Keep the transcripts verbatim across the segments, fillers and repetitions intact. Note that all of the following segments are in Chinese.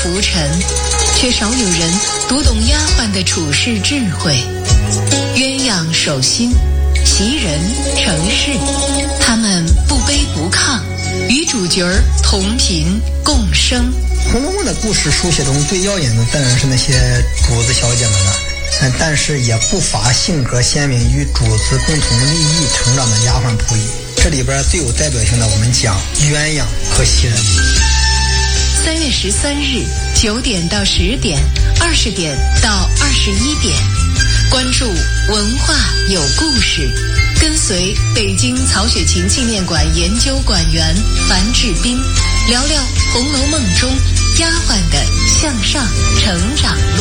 浮沉，却少有人读懂丫鬟的处世智慧。鸳鸯守心，袭人成事，他们不卑不亢，与主角儿同频共生。 《红楼梦》的故事书写中最耀眼的当然是那些主子小姐们了，但是也不乏性格鲜明与主子共同利益成长的丫鬟仆役。这里边最有代表性的，我们讲鸳鸯和袭人。 三月十三日九点到十点，二十点到二十一点，关注文化有故事，跟随北京曹雪芹纪念馆研究馆员樊志斌，聊聊《红楼梦》中丫鬟的向上成长路。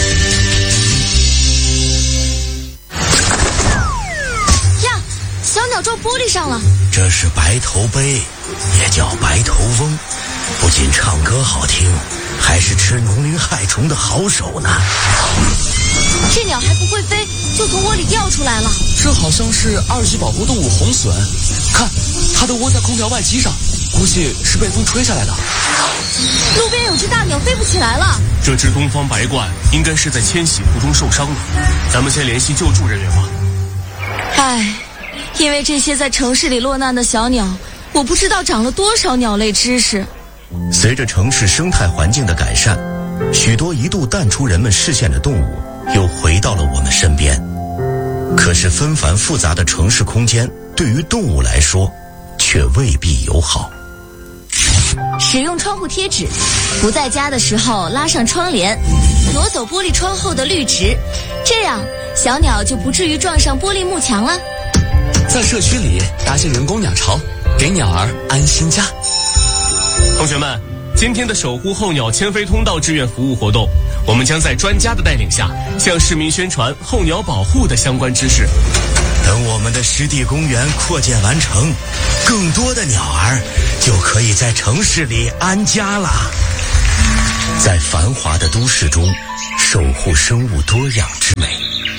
呀，小鸟撞玻璃上了。 这是白头杯，也叫白头翁，不仅唱歌好听，还是吃农林害虫的好手呢。 这鸟还不会飞，就从窝里掉出来了。 这好像是二级保护动物红隼，看，它都窝在空调外机上，估计是被风吹下来的。 路边有只大鸟飞不起来了。 这只东方白鹳应该是在迁徙途中受伤了，咱们先联系救助人员吧。 唉，因为这些在城市里落难的小鸟，我不知道长了多少鸟类知识。 随着城市生态环境的改善，许多一度淡出人们视线的动物又回到了我们身边。可是纷繁复杂的城市空间对于动物来说却未必友好。 使用窗户贴纸，不在家的时候拉上窗帘，挪走玻璃窗后的绿植，这样小鸟就不至于撞上玻璃幕墙了。 在社区里搭建人工鸟巢，给鸟儿安心家。 同学们，今天的守护候鸟迁飞通道志愿服务活动，我们将在专家的带领下向市民宣传候鸟保护的相关知识。 等我们的湿地公园扩建完成，更多的鸟儿就可以在城市里安家了。在繁华的都市中守护生物多样之美。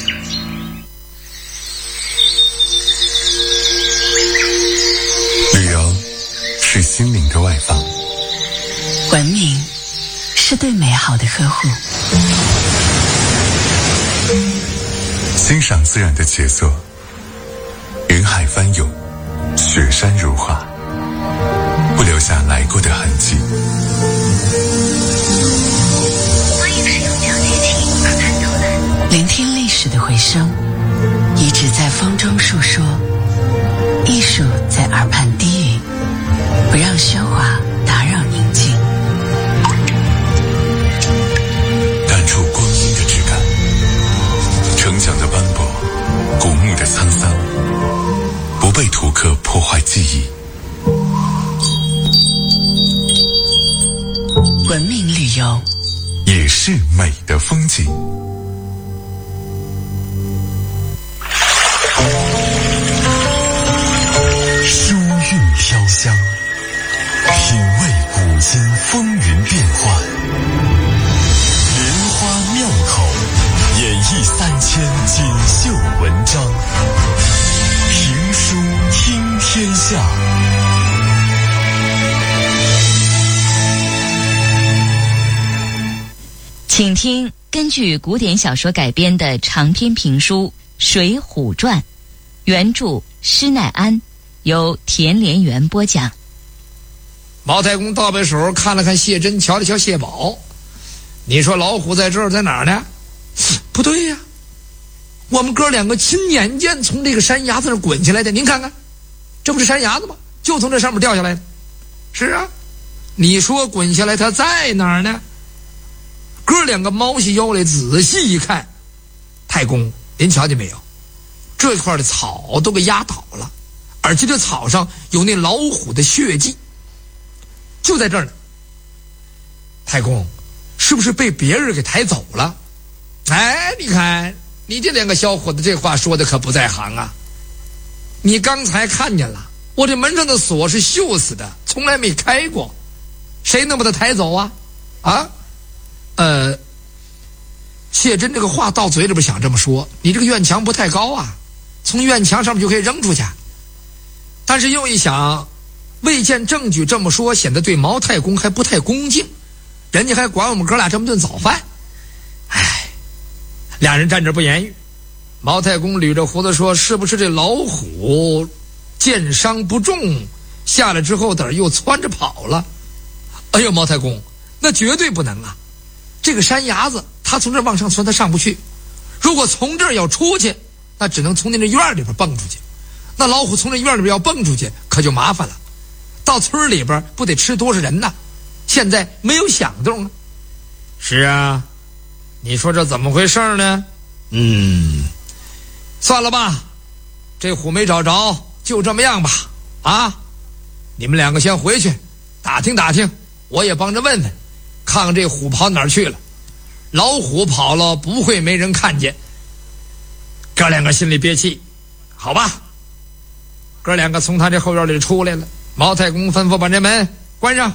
旅游是心灵的外放， 文明是对美好的呵护， 欣赏自然的杰作，云海翻涌，雪山如画，不留下来过的痕迹。 欢迎使用调节器耳畔头蓝。 聆听历史的回声，遗址在风中述说，艺术在耳畔低语，不让喧哗打扰宁静。 感触光阴的质感，城墙的斑驳，古木的沧桑，不被图刻破坏记忆。 文明旅游也是美的风景。书韵飘香，品味古今风云变幻，莲花妙口，演绎三千锦绣文章。评书听天下。 请听根据古典小说改编的长篇评书《水浒传》，原著施耐庵，由田连元播讲。 毛太公倒背手看了看谢珍，瞧了瞧谢宝，你说老虎在这儿在哪儿呢？不对呀，我们哥两个亲眼见从这个山崖子上滚下来的，您看看，这不是山崖子吗？就从这上面掉下来的。是啊，你说滚下来他在哪儿呢？哥两个猫起腰来仔细一看，太公您瞧见没有，这块的草都给压倒了，而且这草上有那老虎的血迹，就在这儿呢。太公是不是被别人给抬走了？哎，你看你这两个小伙子这话说的可不在行啊。你刚才看见了，我这门上的锁是锈死的，从来没开过，谁能把它抬走啊？啊呃，谢珍这个话到嘴里边想这么说，你这个院墙不太高啊，从院墙上面就可以扔出去。但是又一想，未见证据这么说，显得对毛太公还不太恭敬， 人家还管我们哥俩这么顿早饭。哎，俩人站着不言语。毛太公捋着胡子说：“是不是这老虎见伤不重，下来之后等又窜着跑了？”哎呦，毛太公，那绝对不能啊！这个山崖子，他从这儿往上窜，他上不去。如果从这儿要出去，那只能从那院里边蹦出去。那老虎从这院里边要蹦出去，可就麻烦了。到村里边不得吃多少人呢？现在没有响动啊。是啊，你说这怎么回事呢？嗯，算了吧，这虎没找着，就这么样吧。啊，你们两个先回去打听打听，我也帮着问问，看看这虎跑哪儿去了。老虎跑了不会没人看见。哥两个心里憋气，好吧。哥两个从他这后院里出来了，毛太公吩咐把这门关上。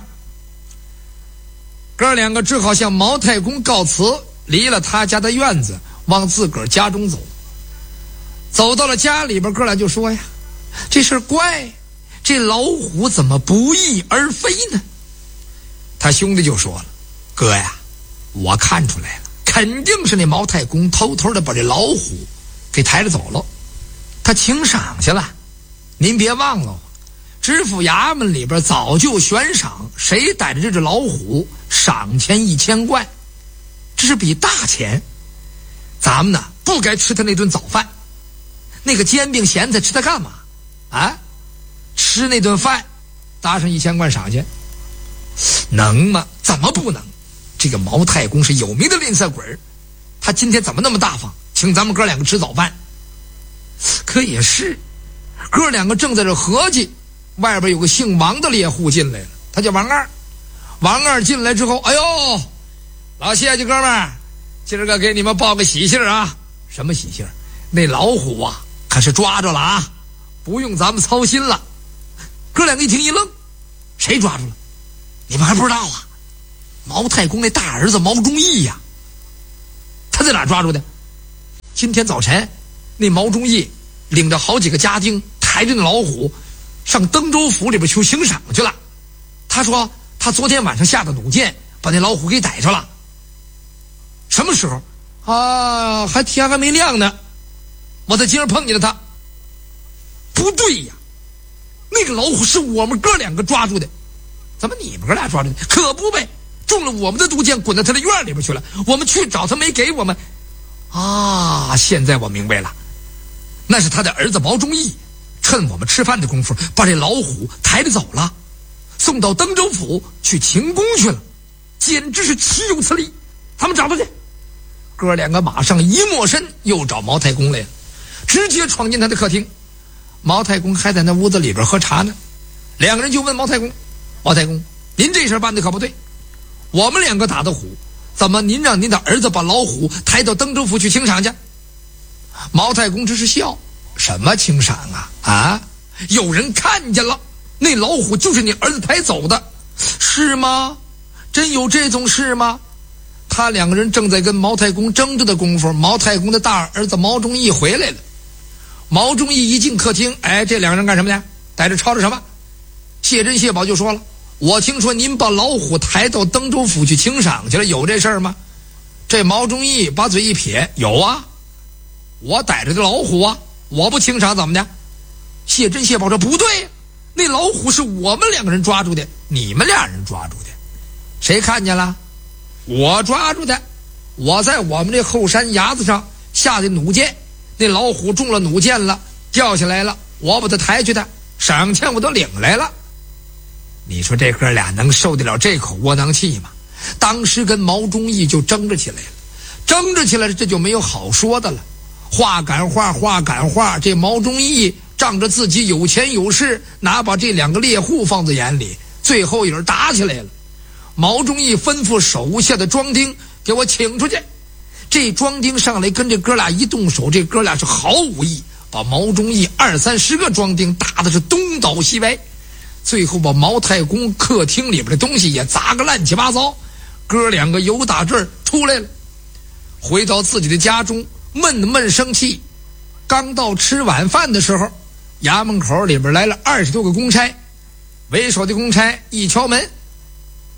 哥两个只好向毛太公告辞，离了他家的院子，往自个儿家中走。走到了家里边，哥俩就说呀：“这事儿怪，这老虎怎么不翼而飞呢？”他兄弟就说了：“哥呀，我看出来了，肯定是那毛太公偷偷的把这老虎给抬着走了，他请赏去了。您别忘了，知府衙门里边早就悬赏，谁逮着这只老虎，赏钱一千贯，这是笔大钱。咱们呢，不该吃他那顿早饭，那个煎饼咸菜吃它干嘛？啊，吃那顿饭，搭上一千贯赏钱，能吗？怎么不能？这个毛太公是有名的吝啬鬼，他今天怎么那么大方，请咱们哥两个吃早饭？可也是。哥两个正在这合计，外边有个姓王的猎户进来了，他叫王二。王二进来之后，哎呦，老谢家哥们儿，今儿个给你们报个喜信啊！什么喜信？那老虎啊，可是抓着了啊，不用咱们操心了。哥两个一听一愣，谁抓住了？你们还不知道啊？毛太公那大儿子毛忠义呀、啊，他在哪抓住的？今天早晨，那毛忠义领着好几个家丁，抬着那老虎上登州府里边去行赏去了。他说他昨天晚上下的弩箭，把那老虎给逮着了。什么时候啊？还天还没亮呢，我在今儿碰见了他。不对呀，那个老虎是我们哥两个抓住的。怎么你们哥俩抓住的？可不呗，中了我们的毒箭，滚到他的院里边去了。我们去找他没给我们。啊，现在我明白了，那是他的儿子毛忠义，趁我们吃饭的功夫，把这老虎抬着走了，送到登州府去请功去了，简直是岂有此理！他们找他去。哥两个马上一抹身，又找毛太公来了，直接闯进他的客厅。毛太公还在那屋子里边喝茶呢，两个人就问毛太公：“毛太公，您这事办的可不对，我们两个打的虎，怎么您让您的儿子把老虎抬到登州府去请赏去？”毛太公只是笑：“什么请赏啊？啊，有人看见了，那老虎就是你儿子抬走的，是吗？真有这种事吗？”他两个人正在跟毛太公争着的功夫，毛太公的大儿子毛忠义回来了。毛忠义一进客厅，哎，这两个人干什么呢？在这吵着什么？谢珍谢宝就说了：“我听说您把老虎抬到登州府去请赏去了，有这事儿吗？”这毛忠义把嘴一撇：“有啊，我逮着的老虎啊，我不请赏怎么的？”谢珍谢宝说：“不对，那老虎是我们两个人抓住的，你们俩人抓住的，谁看见了？我抓住的，我在我们这后山崖子上下的弩箭，那老虎中了弩箭了，掉下来了，我把它抬去的，赏钱我都领来了。”你说这哥俩能受得了这口窝囊气吗？当时跟毛忠义就争着起来了，争着起来这就没有好说的了。话赶话，话赶话，这毛忠义仗着自己有钱有势，哪把这两个猎户放在眼里，最后也是打起来了。毛忠义吩咐手下的庄丁给我请出去。这庄丁上来跟这哥俩一动手，这哥俩是毫无意，把毛忠义二三十个庄丁打的是东倒西歪，最后把毛太公客厅里边的东西也砸个乱七八糟。哥两个由打这儿出来了，回到自己的家中，闷闷生气。刚到吃晚饭的时候，衙门口里边来了二十多个公差，为首的公差一敲门：“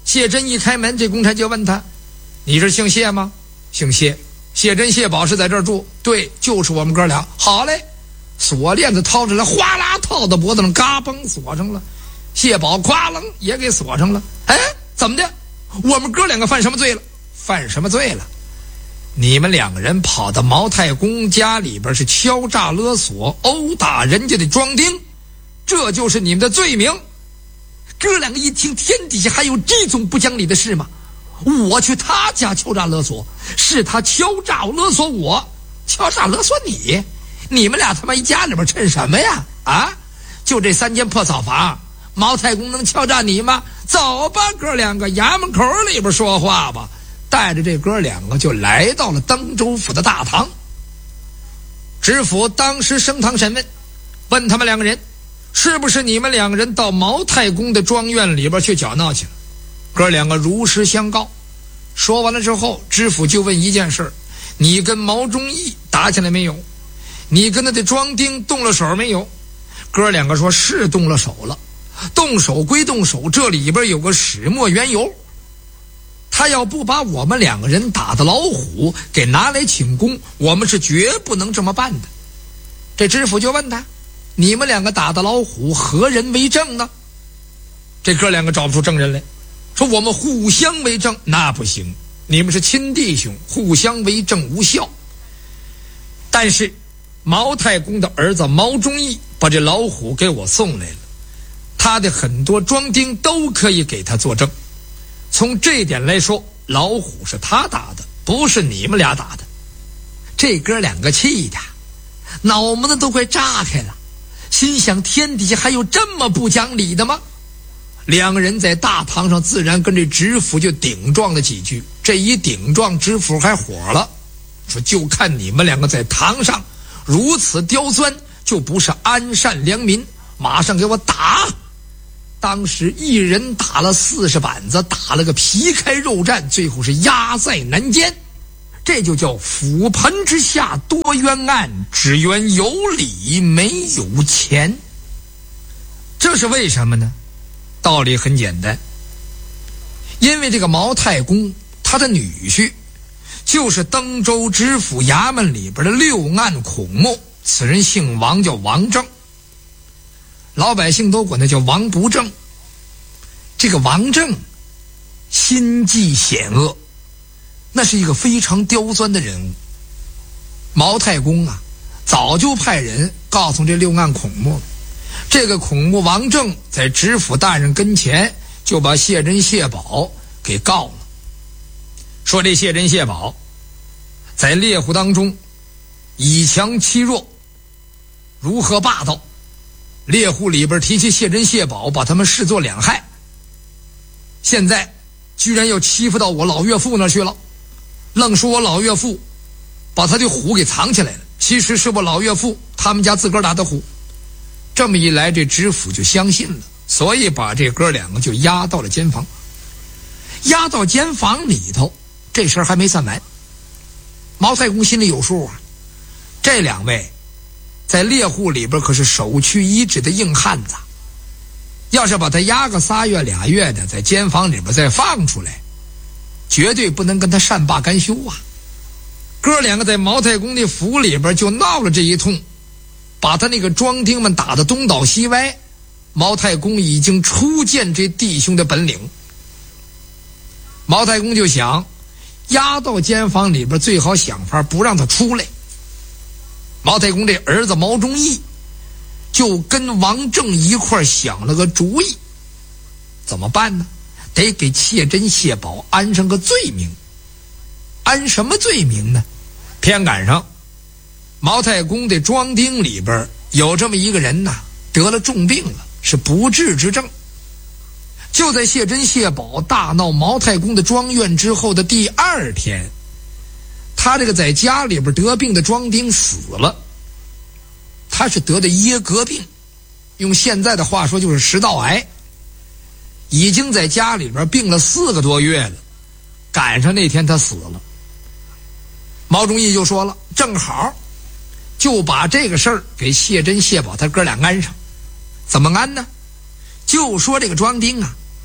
谢珍一开门，这公差就问他：“你是姓谢吗？”“姓谢。”“谢珍、谢宝是在这儿住？”“对，就是我们哥俩。”“好嘞。”锁链子掏出来，哗啦套到脖子上，嘎嘣锁上了。谢宝咵楞也给锁上了。哎，怎么的？我们哥两个犯什么罪了？犯什么罪了？你们两个人跑到毛太公家里边是敲诈勒索，殴打人家的庄丁，这就是你们的罪名。哥两个一听，天底下还有这种不讲理的事吗？我去他家敲诈勒索，是他敲诈勒索我，敲诈勒索你，你们俩他妈一家里边趁什么呀？啊，就这三间破草房，毛太公能敲诈你吗？走吧，哥两个，衙门口里边说话吧。带着这哥两个就来到了登州府的大堂。知府当时升堂审问，问他们两个人是不是你们两个人到毛太公的庄院里边去搅闹去了。哥两个如实相告。说完了之后，知府就问一件事：你跟毛忠义打起来没有？你跟他的庄丁动了手没有？哥两个说是动了手了。动手归动手，这里边有个始末缘由。他要不把我们两个人打的老虎给拿来请功，我们是绝不能这么办的。这知府就问他：你们两个打的老虎，何人为证呢？这哥两个找不出证人来，说我们互相为证。那不行，你们是亲弟兄，互相为证无效。但是毛太公的儿子毛忠义把这老虎给我送来了，他的很多庄丁都可以给他作证。从这点来说，老虎是他打的，不是你们俩打的。这哥两个气的脑门子都快炸开了，心想天底下还有这么不讲理的吗？两个人在大堂上自然跟这知府就顶撞了几句。这一顶撞，知府还火了，说就看你们两个在堂上如此刁钻，就不是安善良民，马上给我打。当时一人打了四十板子，打了个皮开肉绽，最后是压在南间。这就叫覆盆之下多冤案，只缘有理没有钱。这是为什么呢？道理很简单，因为这个毛太公他的女婿就是登州知府衙门里边的六案孔目，此人姓王，叫王正，老百姓都管他叫王不正。这个王正心计险恶，那是一个非常刁钻的人物。毛太公啊，早就派人告诉这六案孔目了。这个孔目王正在知府大人跟前就把谢珍、谢宝给告了，说这谢珍、谢宝在猎户当中以强欺弱，如何霸道。猎户里边提起谢珍、谢宝，把他们视作两害，现在居然要欺负到我老岳父那去了，愣说我老岳父把他的虎给藏起来了，其实是我老岳父他们家自个儿打的虎。这么一来，这知府就相信了，所以把这哥两个就押到了监房。押到监房里头，这事儿还没算完。毛太公心里有数啊，这两位在猎户里边可是首屈一指的硬汉子，要是把他押个仨月俩月的，在监房里边再放出来，绝对不能跟他善罢甘休啊。哥两个在毛太公的府里边就闹了这一通，把他那个庄丁们打得东倒西歪。毛太公已经初见这弟兄的本领，毛太公就想押到监房里边，最好想法不让他出来。毛太公这儿子毛忠义就跟王正一块想了个主意，怎么办呢？得给谢珍、谢宝安上个罪名。安什么罪名呢？偏赶上毛太公的庄丁里边有这么一个人呐，得了重病了，是不治之症。就在谢珍、谢宝大闹毛太公的庄院之后的第二天，他这个在家里边得病的庄丁死了。他是得的耶格病，用现在的话说就是食道癌，已经在家里边病了四个多月了，赶上那天他死了。毛忠义就说了，正好就把这个事儿给谢珍、谢宝他哥俩安上。怎么安呢？就说这个庄丁啊，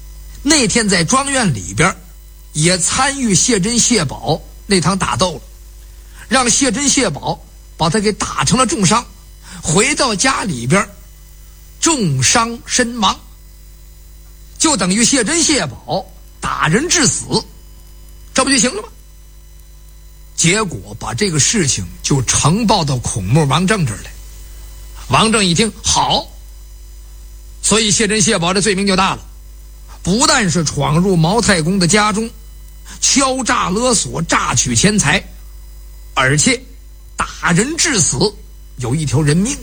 那天在庄院里边也参与谢珍谢宝那场打斗了，让谢珍谢宝把他给打成了重伤，回到家里边重伤身亡，就等于谢珍谢宝打人致死，这不就行了吗？结果把这个事情就呈报到孔目王正这儿来。王正一听好，所以谢珍谢宝的罪名就大了，不但是闯入毛太公的家中敲诈勒索榨取钱财，而且打人致死，有一条人命。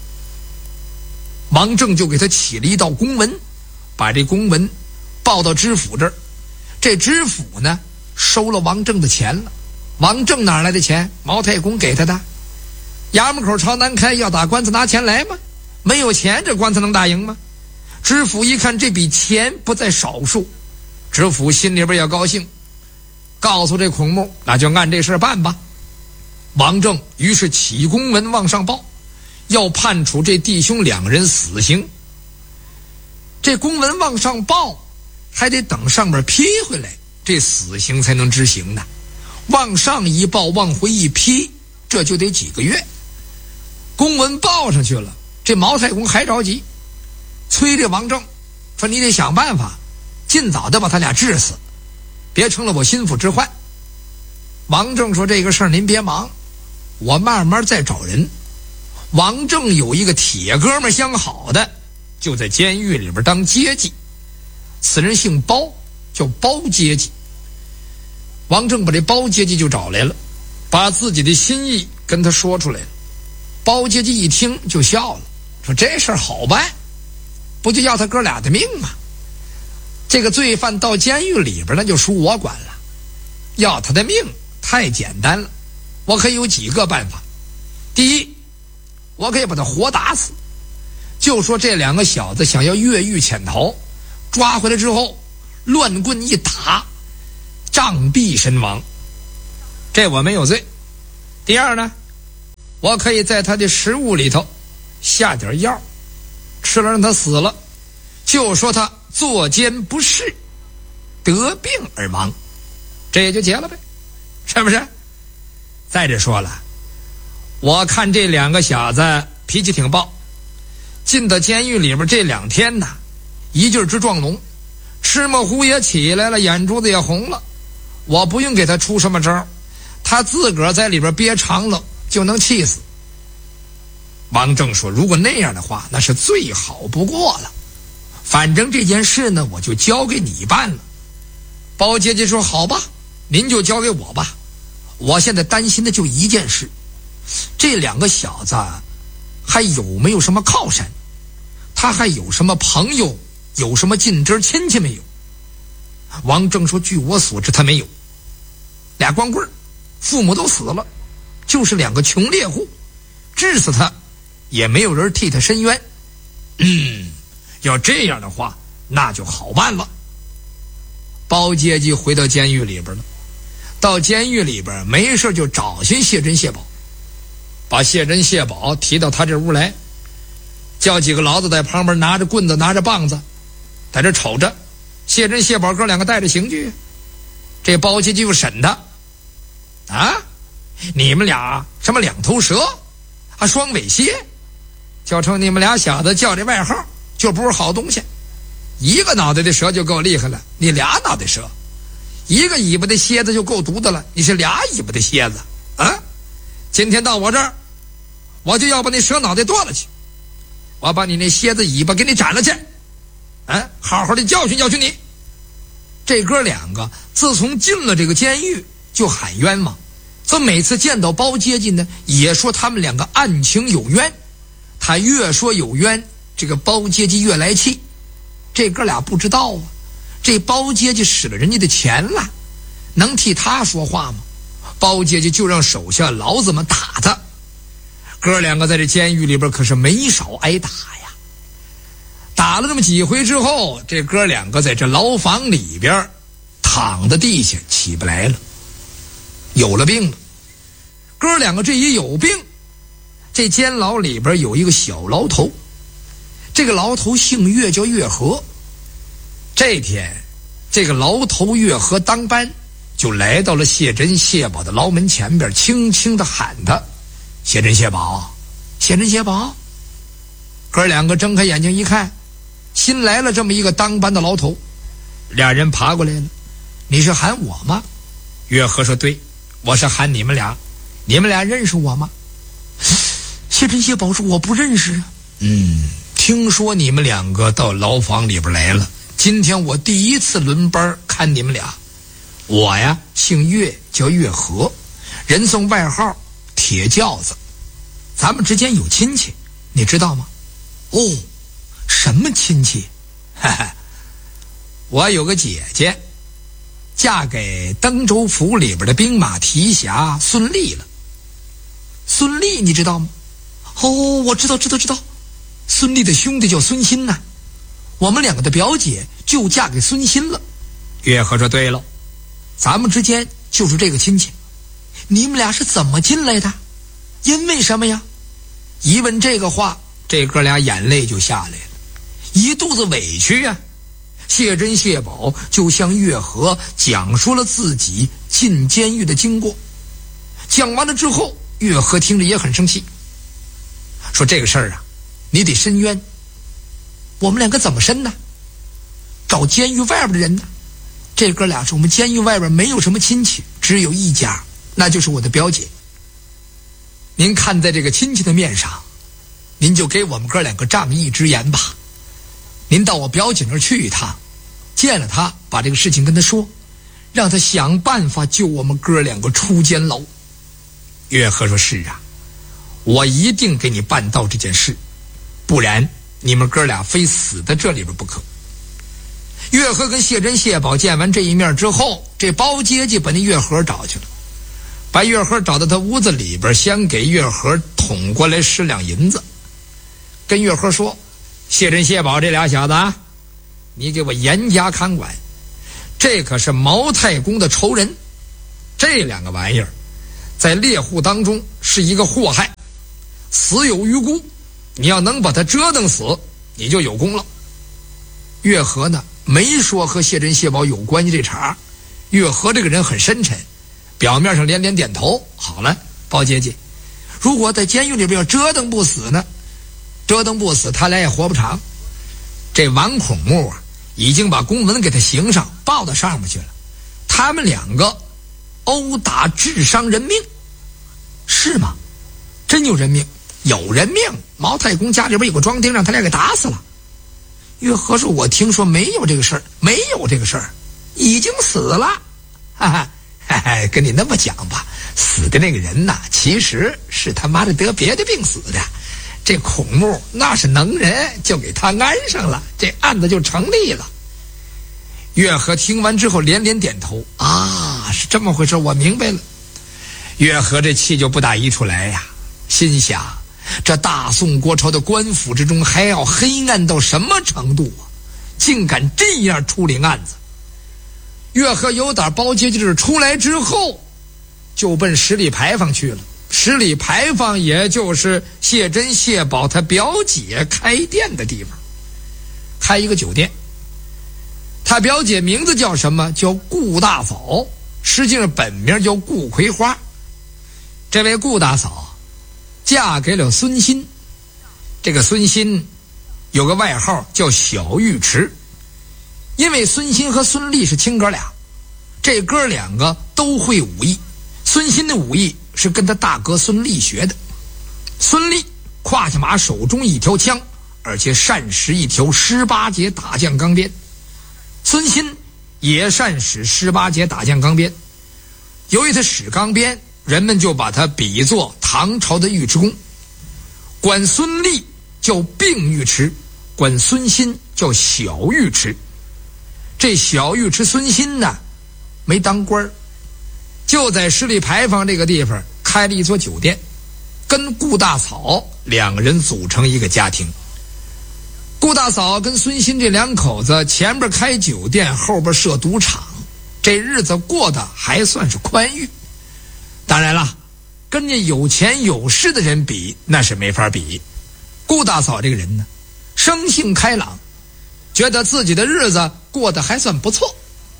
王正就给他起了一道公文，把这公文报到知府这儿。这知府呢收了王正的钱了。王正哪来的钱？毛太公给他的。衙门口朝南开，要打官司拿钱来吗？没有钱这官司能打赢吗？知府一看这笔钱不在少数，知府心里边也高兴，告诉这孔目，那就按这事办吧。王正于是起公文往上报，要判处这弟兄两人死刑。这公文往上报，还得等上面批回来，这死刑才能执行呢。往上一报，往回一批，这就得几个月。公文报上去了，这毛太公还着急，催这王正说：“你得想办法，尽早的把他俩治死，别成了我心腹之患。”王正说：“这个事儿您别忙，我慢慢再找人。”王正有一个铁哥们相好的，就在监狱里边当阶级，此人姓包，叫包阶级。王正把这包阶级就找来了，把自己的心意跟他说出来了。包阶级一听就笑了，说：“这事儿好办，不就要他哥俩的命吗？这个罪犯到监狱里边那就属我管了，要他的命太简单了，我可以有几个办法。第一，我可以把他活打死，就说这两个小子想要越狱潜逃，抓回来之后乱棍一打，杖毙身亡，这我没有罪。第二呢，我可以在他的食物里头下点药，吃了让他死了，就说他作奸不仕，得病而亡，这也就结了呗，是不是？再者说了，我看这两个小子脾气挺暴，进到监狱里边这两天呢，一劲儿直撞聋，赤木虎也起来了，眼珠子也红了，我不用给他出什么招，他自个儿在里边憋长了就能气死。王正说：“如果那样的话，那是最好不过了。反正这件事呢，我就交给你办了。”包阶级说：“好吧，您就交给我吧。我现在担心的就一件事，这两个小子还有没有什么靠山？他还有什么朋友？有什么近支亲戚没有？”王正说：“据我所知，他没有。俩光棍，父母都死了，就是两个穷猎户，治死他也没有人替他伸冤。嗯，要这样的话，那就好办了。”包阶级回到监狱里边了，到监狱里边没事就找寻谢珍谢宝，把谢珍谢宝提到他这屋来，叫几个牢子在旁边拿着棍子拿着棒子在这瞅着。谢珍谢宝哥两个带着刑具，这包阶级就审他啊，你们俩什么两头蛇啊，双尾蝎，就冲你们俩小子叫这外号就不是好东西。一个脑袋的蛇就够厉害了，你俩脑袋蛇；一个尾巴的蝎子就够毒的了，你是俩尾巴的蝎子啊！今天到我这儿，我就要把那蛇脑袋剁了去，我把你那蝎子尾巴给你斩了去，啊，好好的教训教训你。这哥两个自从进了这个监狱就喊冤枉，所以每次见到包阶级呢，也说他们两个案情有冤。他越说有冤，这个包阶级越来气。这哥俩不知道啊，这包阶级使了人家的钱了，能替他说话吗？包阶级就让手下牢子们打他。哥两个在这监狱里边可是没少挨打呀。打了这么几回之后，这哥两个在这牢房里边躺在地下起不来了，有了病了。哥两个这一有病，这监牢里边有一个小牢头，这个牢头姓岳，叫岳和。这天这个牢头月和当班就来到了谢珍谢宝的牢门前边，轻轻地喊他：谢珍谢宝，谢珍谢宝。哥两个睁开眼睛一看，新来了这么一个当班的牢头。俩人爬过来了：你是喊我吗？月和说：对，我是喊你们俩。你们俩认识我吗？谢珍谢宝说：我不认识啊。嗯，听说你们两个到牢房里边来了，今天我第一次轮班看你们俩。我呀姓岳，叫岳和，人送外号铁轿子，咱们之间有亲戚，你知道吗？哦，什么亲戚？哈哈，我有个姐姐嫁给登州府里边的兵马提辖孙俪了。孙俪你知道吗？哦，我知道知道知道，孙俪的兄弟叫孙鑫呐、啊，我们两个的表姐就嫁给孙鑫了。岳和说：对了，咱们之间就是这个亲戚。你们俩是怎么进来的？因为什么呀？一问这个话，这哥俩眼泪就下来了，一肚子委屈呀、啊。谢珍谢宝就向岳和讲述了自己进监狱的经过。讲完了之后，岳和听着也很生气，说这个事儿啊，你得申冤。我们两个怎么申呢？找监狱外边的人呢？这哥俩说我们监狱外边没有什么亲戚，只有一家，那就是我的表姐。您看在这个亲戚的面上，您就给我们哥两个仗义直言吧。您到我表姐那儿去一趟，见了他，把这个事情跟他说，让他想办法救我们哥两个出监牢。岳和说：是啊，我一定给你办到这件事，不然你们哥俩非死在这里边不可。岳和跟谢珍谢宝见完这一面之后，这包阶级把那岳和找去了，把岳和找到他屋子里边，先给岳和捅过来十两银子，跟岳和说：谢珍谢宝这俩小子啊，你给我严加看管，这可是毛太公的仇人，这两个玩意儿在猎户当中是一个祸害，死有余辜，你要能把他折腾死，你就有功了。岳和呢没说和谢珍谢宝有关系这茬，岳和这个人很深沉，表面上连连点头。好了，包姐姐，如果在监狱里边要折腾不死呢？折腾不死，他俩也活不长。这王孔木啊，已经把公文给他刑上报到上面去了。他们两个殴打致伤人命，是吗？真有人命？有人命！毛太公家里边有个庄丁，让他俩给打死了。岳和说：我听说没有这个事儿，没有这个事儿，已经死了。哈哈，哈哈，跟你那么讲吧，死的那个人呐，其实是他妈的得别的病死的。这孔木那是能人，就给他安上了，这案子就成立了。岳和听完之后连连点头，啊，是这么回事，我明白了。岳和这气就不打一处来呀，心想这大宋国朝的官府之中还要黑暗到什么程度啊，竟敢这样处理案子。岳和有点包阶级出来之后，就奔十里牌坊去了。十里牌坊也就是谢珍谢宝他表姐开店的地方，开一个酒店。他表姐名字叫什么？叫顾大嫂，实际上本名叫顾葵花。这位顾大嫂嫁给了孙鑫，这个孙鑫有个外号叫小尉迟，因为孙鑫和孙俪是亲哥俩，这哥两个都会武艺。孙鑫的武艺是跟他大哥孙俪学的。孙俪胯下马，手中一条枪，而且善使一条十八节打将钢鞭。孙鑫也善使十八节打将钢鞭。由于他使钢鞭，人们就把他比作唐朝的尉迟恭，管孙俪叫并尉迟，管孙鑫叫小尉迟。这小尉迟孙鑫呢，没当官，就在十里牌坊这个地方开了一所酒店，跟顾大嫂两个人组成一个家庭。顾大嫂跟孙鑫这两口子前边开酒店，后边设赌场，这日子过得还算是宽裕。当然了，跟那有钱有势的人比，那是没法比。顾大嫂这个人呢，生性开朗，觉得自己的日子过得还算不错，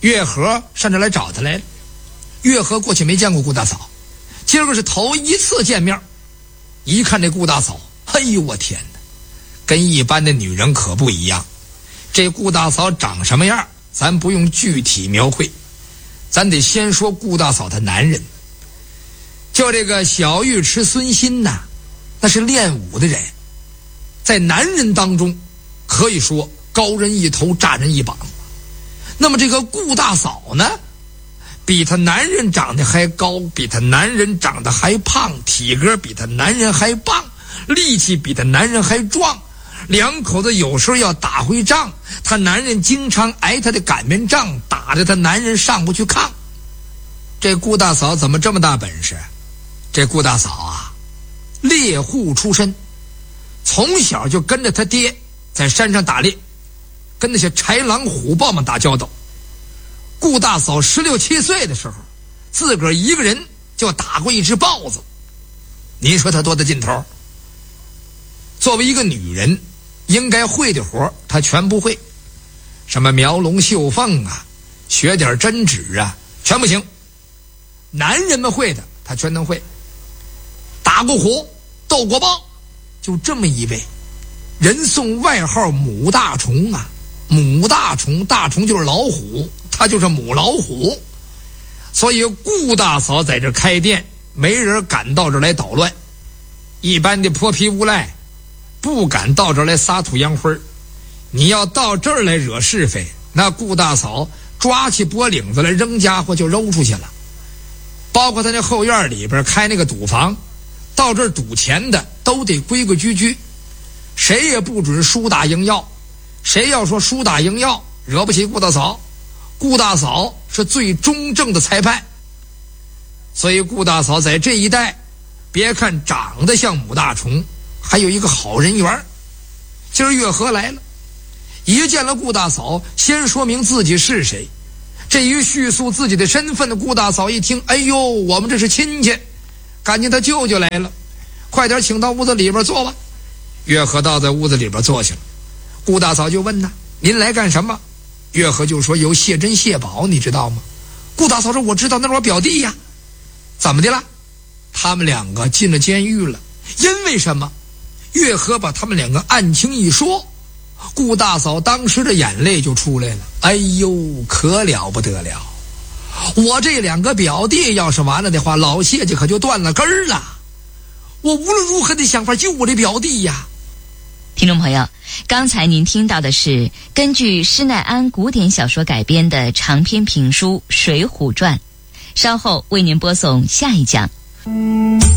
月河上这来找他来了。月河过去没见过顾大嫂，今儿个是头一次见面，一看这顾大嫂，哎呦我天哪，跟一般的女人可不一样。这顾大嫂长什么样，咱不用具体描绘，咱得先说顾大嫂的男人。就这个小尉迟孙新呐，那是练武的人，在男人当中可以说高人一头，炸人一膀。那么这个顾大嫂呢，比他男人长得还高，比他男人长得还胖，体格比他男人还棒，力气比他男人还壮。两口子有时候要打回仗，他男人经常挨他的擀面杖，打得他男人上不去炕。这顾大嫂怎么这么大本事？这顾大嫂啊，猎户出身，从小就跟着他爹在山上打猎，跟那些豺狼虎豹们打交道。顾大嫂十六七岁的时候，自个儿一个人就打过一只豹子。您说他多大劲头？作为一个女人，应该会的活她全不会，什么描龙绣凤啊，学点针指啊，全不行。男人们会的她全能会。打过虎，斗过豹，就这么一位人，送外号母大虫啊。母大虫，大虫就是老虎，他就是母老虎。所以顾大嫂在这开店，没人敢到这儿来捣乱，一般的泼皮无赖不敢到这儿来撒土扬灰。你要到这儿来惹是非，那顾大嫂抓起脖领子来扔家伙就扔出去了。包括他那后院里边开那个赌房，到这儿赌钱的都得规规矩矩，谁也不准输打赢要。谁要说输打赢要，惹不起顾大嫂。顾大嫂是最中正的裁判，所以顾大嫂在这一带，别看长得像母大虫，还有一个好人缘。今儿月河来了，一见了顾大嫂，先说明自己是谁。这一叙述自己的身份的顾大嫂一听，哎呦，我们这是亲戚，赶紧他舅舅来了，快点请到屋子里边坐吧。月河倒在屋子里边坐下了。顾大嫂就问呐，您来干什么？月河就说有谢珍谢宝，你知道吗？顾大嫂说我知道，那是我表弟呀。怎么的了？他们两个进了监狱了。因为什么？月河把他们两个案情一说，顾大嫂当时的眼泪就出来了。哎呦，可了不得了，我这两个表弟要是完了的话，老谢家可就断了根儿了。我无论如何得想法救我这表弟呀。 听众朋友，刚才您听到的是根据施耐庵古典小说改编的长篇评书《水浒传》，稍后为您播送下一讲。